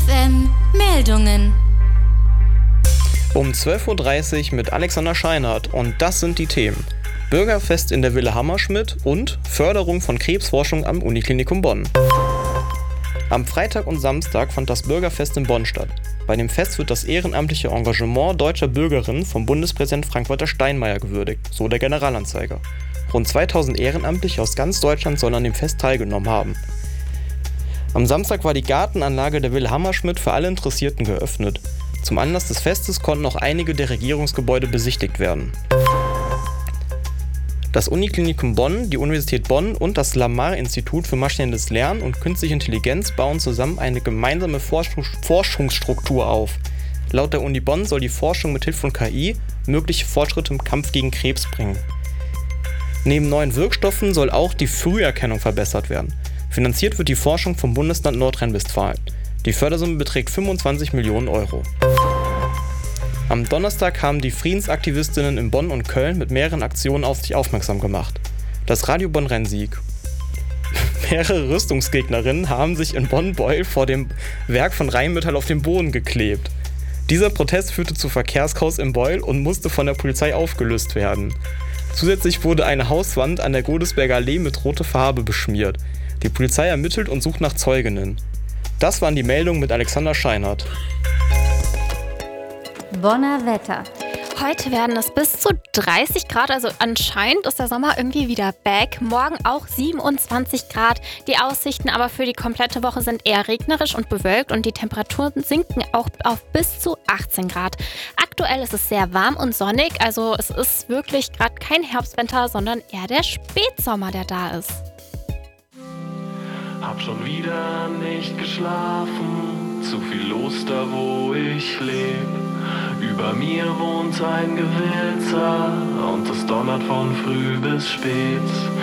FM Meldungen. Um 12.30 Uhr mit Alexander Scheinert und das sind die Themen. Bürgerfest in der Villa Hammerschmidt und Förderung von Krebsforschung am Uniklinikum Bonn. Am Freitag und Samstag fand das Bürgerfest in Bonn statt. Bei dem Fest wird das ehrenamtliche Engagement deutscher Bürgerinnen vom Bundespräsident Frank-Walter Steinmeier gewürdigt, so der Generalanzeiger. Rund 2000 Ehrenamtliche aus ganz Deutschland sollen an dem Fest teilgenommen haben. Am Samstag war die Gartenanlage der Villa Hammerschmidt für alle Interessierten geöffnet. Zum Anlass des Festes konnten auch einige der Regierungsgebäude besichtigt werden. Das Uniklinikum Bonn, die Universität Bonn und das Lamar-Institut für maschinelles Lernen und künstliche Intelligenz bauen zusammen eine gemeinsame Forschungsstruktur auf. Laut der Uni Bonn soll die Forschung mit Hilfe von KI mögliche Fortschritte im Kampf gegen Krebs bringen. Neben neuen Wirkstoffen soll auch die Früherkennung verbessert werden. Finanziert wird die Forschung vom Bundesland Nordrhein-Westfalen. Die Fördersumme beträgt 25 Millionen Euro. Am Donnerstag haben die Friedensaktivistinnen in Bonn und Köln mit mehreren Aktionen auf sich aufmerksam gemacht. Das Radio Bonn Rennsieg. Mehrere Rüstungsgegnerinnen haben sich in Bonn-Beuel vor dem Werk von Rheinmetall auf den Boden geklebt. Dieser Protest führte zu Verkehrschaos in Beuel und musste von der Polizei aufgelöst werden. Zusätzlich wurde eine Hauswand an der Godesberger Allee mit roter Farbe beschmiert. Die Polizei ermittelt und sucht nach Zeuginnen. Das waren die Meldungen mit Alexander Scheinert. Bonner Wetter. Heute werden es bis zu 30 Grad, also anscheinend ist der Sommer irgendwie wieder back. Morgen auch 27 Grad. Die Aussichten aber für die komplette Woche sind eher regnerisch und bewölkt und die Temperaturen sinken auch auf bis zu 18 Grad. Aktuell ist es sehr warm und sonnig, also es ist wirklich gerade kein Herbstwinter, sondern eher der Spätsommer, der da ist. Hab schon wieder nicht geschlafen, zu viel los da, wo ich leb. Über mir wohnt ein Gewitzer und es donnert von früh bis spät.